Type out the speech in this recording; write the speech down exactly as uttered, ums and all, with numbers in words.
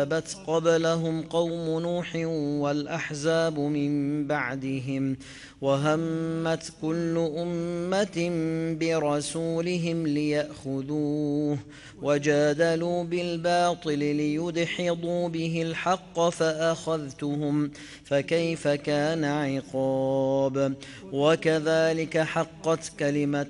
كذبت قبلهم قوم نوح والأحزاب من بعدهم وهمت كل أمة برسولهم ليأخذوه وجادلوا بالباطل ليدحضوا به الحق فأخذتهم فكيف كان عقاب وكذلك حقت كلمة